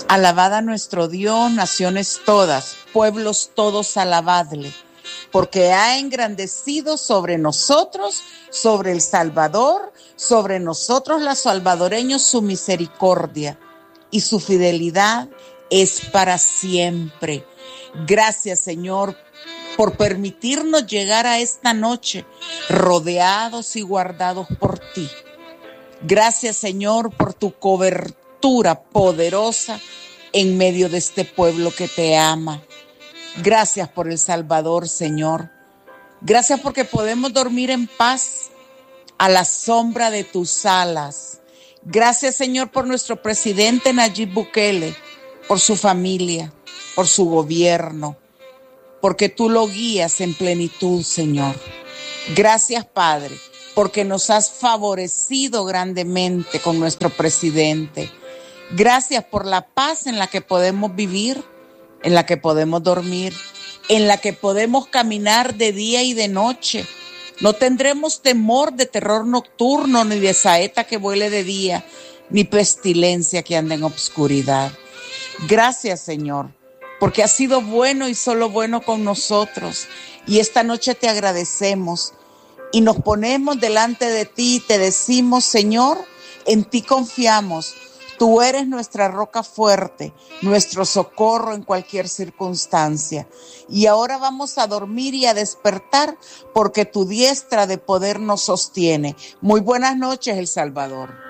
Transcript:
Alabad a nuestro Dios, naciones todas, pueblos todos, alabadle, porque ha engrandecido sobre nosotros, sobre el Salvador, sobre nosotros los salvadoreños su misericordia y su fidelidad es para siempre. Gracias, Señor, por permitirnos llegar a esta noche rodeados y guardados por ti. Gracias, Señor, por tu cobertura poderosa en medio de este pueblo que te ama. Gracias por El Salvador, Señor. Gracias porque podemos dormir en paz a la sombra de tus alas. Gracias, Señor, por nuestro presidente Nayib Bukele, por su familia, por su gobierno, porque tú lo guías en plenitud, Señor. Gracias, Padre, porque nos has favorecido grandemente con nuestro presidente. Gracias por la paz en la que podemos vivir, en la que podemos dormir, en la que podemos caminar de día y de noche. No tendremos temor de terror nocturno, ni de saeta que vuele de día, ni pestilencia que ande en obscuridad. Gracias, Señor, porque has sido bueno y solo bueno con nosotros. Y esta noche te agradecemos y nos ponemos delante de ti y te decimos, Señor, en ti confiamos. Tú eres nuestra roca fuerte, nuestro socorro en cualquier circunstancia. Y ahora vamos a dormir y a despertar porque tu diestra de poder nos sostiene. Muy buenas noches, El Salvador.